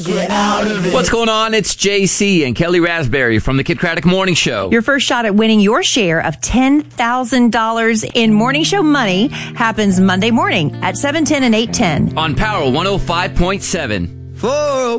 Get out of it. What's going on? It's JC and Kelly Raspberry from the Kid Craddock Morning Show. Your first shot at winning your share of $10,000 in morning show money happens Monday morning at 7:10 and 8:10 on Power 105.7.